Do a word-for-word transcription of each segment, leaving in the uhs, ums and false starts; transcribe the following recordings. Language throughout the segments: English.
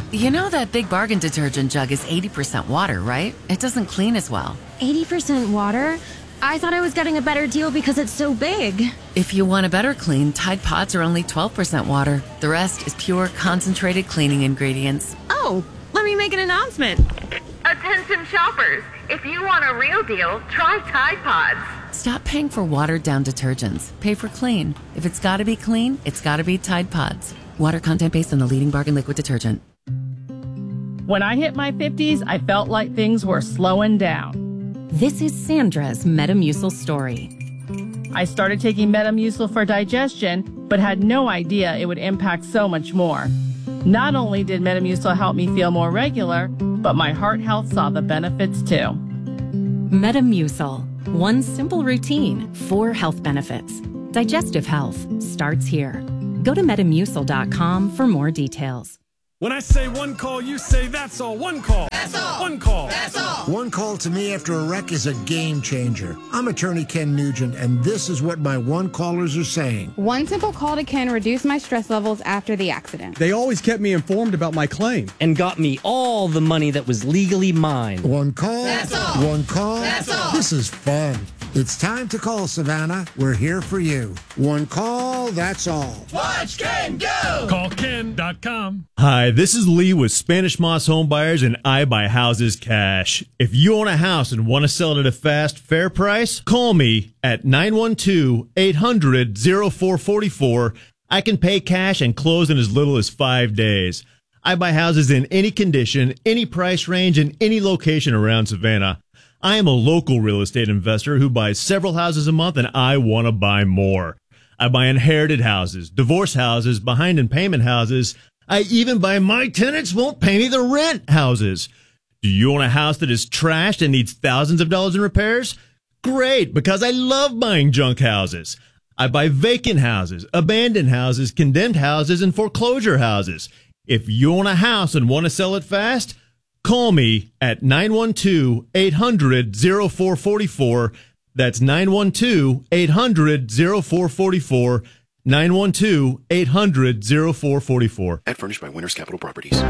You know that Big Bargain detergent jug is eighty percent water, right? It doesn't clean as well. eighty percent water? I thought I was getting a better deal because it's so big. If you want a better clean, Tide Pods are only twelve percent water. The rest is pure, concentrated cleaning ingredients. Oh, let me make an announcement. Attention shoppers, if you want a real deal, try Tide Pods. Stop paying for watered-down detergents. Pay for clean. If it's gotta be clean, it's gotta be Tide Pods. Water content based on the leading bargain liquid detergent. When I hit my fifties, I felt like things were slowing down. This is Sandra's Metamucil story. I started taking Metamucil for digestion, but had no idea it would impact so much more. Not only did Metamucil help me feel more regular, but my heart health saw the benefits too. Metamucil. One simple routine, four health benefits. Digestive health starts here. Go to metamucil dot com for more details. When I say one call, you say that's all. One call. That's all. One call. That's all. One call to me after a wreck is a game changer. I'm attorney Ken Nugent, and this is what my one callers are saying. One simple call to Ken reduced my stress levels after the accident. They always kept me informed about my claim. And got me all the money that was legally mine. One call. That's all. One call. That's all. This is fun. It's time to call, Savannah. We're here for you. One call, that's all. Watch Ken go! Call Ken dot com. Hi, this is Lee with Spanish Moss Home Buyers, and I buy houses cash. If you own a house and want to sell it at a fast, fair price, call me at nine one two, eight hundred, oh four four four. I can pay cash and close in as little as five days. I buy houses in any condition, any price range, and any location around Savannah. I am a local real estate investor who buys several houses a month, and I want to buy more. I buy inherited houses, divorce houses, behind in payment houses. I even buy my tenants won't pay me the rent houses. Do you own a house that is trashed and needs thousands of dollars in repairs? Great, because I love buying junk houses. I buy vacant houses, abandoned houses, condemned houses, and foreclosure houses. If you own a house and want to sell it fast, call me at nine one two, eight hundred, oh four four four. That's nine one two, eight hundred, oh four four four. nine one two, eight hundred, oh four four four. Ad furnished by Winners Capital Properties.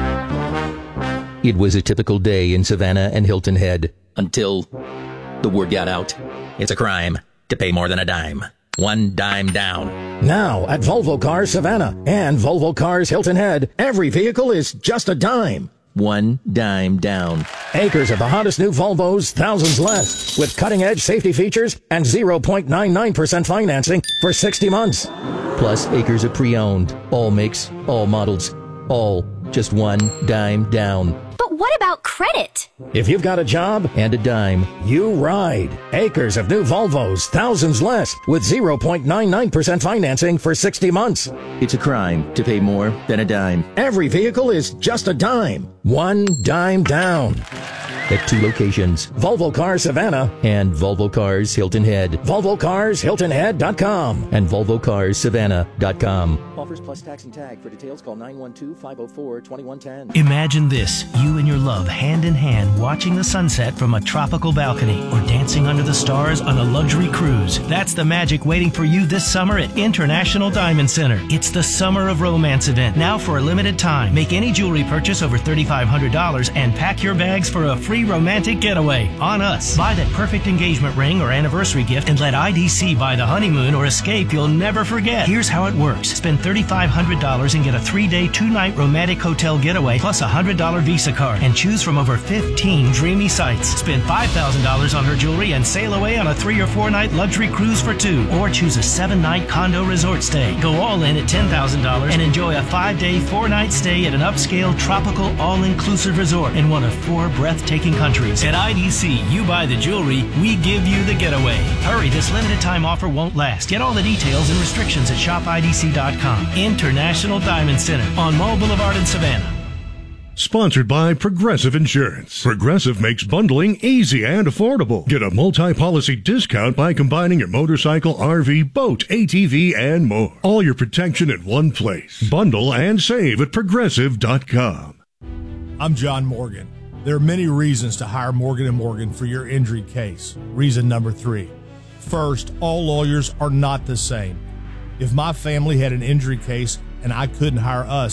It was a typical day in Savannah and Hilton Head until the word got out. It's a crime to pay more than a dime. One dime down. Now at Volvo Cars Savannah and Volvo Cars Hilton Head, every vehicle is just a dime. One dime down. Acres of the hottest new Volvos, thousands less, with cutting-edge safety features and zero point nine nine percent financing for sixty months. Plus acres of pre-owned. All makes, all models, all just one dime down. But what about credit? If you've got a job and a dime, you ride. Acres of new Volvos, thousands less, with zero point nine nine percent financing for sixty months. It's a crime to pay more than a dime. Every vehicle is just a dime. One dime down. At two locations, Volvo Cars Savannah and Volvo Cars Hilton Head. Volvo Cars Hilton Head dot com and Volvo Cars Savannah dot com. Offers plus tax and tag. For details, call nine one two, five oh four, two one one zero. Imagine this, you and your love hand in hand watching the sunset from a tropical balcony or dancing under the stars on a luxury cruise. That's the magic waiting for you this summer at International Diamond Center. It's the Summer of Romance event, now for a limited time. Make any jewelry purchase over three thousand five hundred dollars and pack your bags for a free romantic getaway on us. Buy that perfect engagement ring or anniversary gift and let I D C buy the honeymoon or escape you'll never forget. Here's how it works. Spend three thousand five hundred dollars and get a three-day, two-night romantic hotel getaway plus a one hundred dollars Visa card and choose from over fifteen dreamy sites. Spend five thousand dollars on her jewelry and sail away on a three or four-night luxury cruise for two, or choose a seven-night condo resort stay. Go all in at ten thousand dollars and enjoy a five-day, four-night stay at an upscale, tropical, all-inclusive resort in one of four breathtaking countries. At I D C, you buy the jewelry, we give you the getaway. Hurry, this limited time offer won't last. Get all the details and restrictions at shop I D C dot com. International Diamond Center on Mall Boulevard in Savannah. Sponsored by Progressive Insurance. Progressive makes bundling easy and affordable. Get a multi-policy discount by combining your motorcycle, R V, boat, A T V, and more. All your protection in one place. Bundle and save at progressive dot com. I'm John Morgan. There are many reasons to hire Morgan and Morgan for your injury case. Reason number three. First, all lawyers are not the same. If my family had an injury case and I couldn't hire us,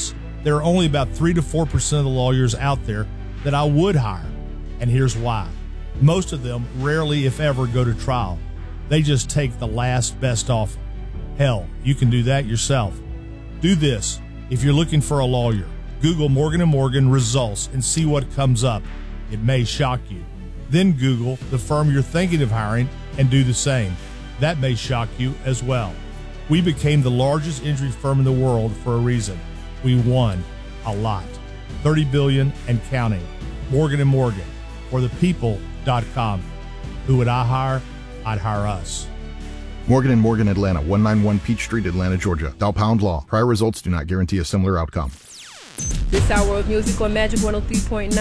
There are only about three to four percent of the lawyers out there that I would hire. And here's why. Most of them rarely, if ever, go to trial. They just take the last best offer. Hell, you can do that yourself. Do this. If you're looking for a lawyer, Google Morgan and Morgan results and see what comes up. It may shock you. Then Google the firm you're thinking of hiring and do the same. That may shock you as well. We became the largest injury firm in the world for a reason. We won a lot. thirty billion dollars and counting. Morgan and Morgan, for the people dot com. Who would I hire? I'd hire us. Morgan and Morgan Atlanta, one ninety-one Peach Street, Atlanta, Georgia. Dow Pound Law. Prior results do not guarantee a similar outcome. This hour of music on Magic one oh three point nine.